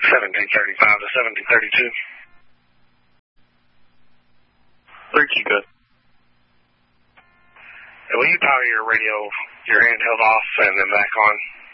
1735 to 1732. 3Q, good. And will you power your radio, your handheld off and then back on?